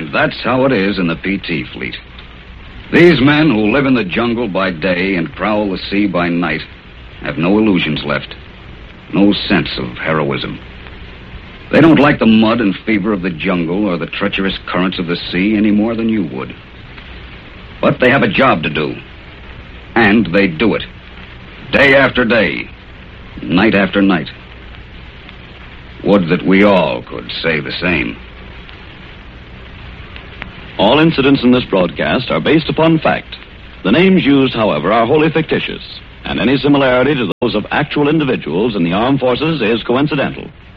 And that's how it is in the PT fleet. These men who live in the jungle by day and prowl the sea by night have no illusions left, no sense of heroism. They don't like the mud and fever of the jungle or the treacherous currents of the sea any more than you would. But they have a job to do, and they do it, day after day, night after night. Would that we all could say the same. All incidents in this broadcast are based upon fact. The names used, however, are wholly fictitious, and any similarity to those of actual individuals in the armed forces is coincidental.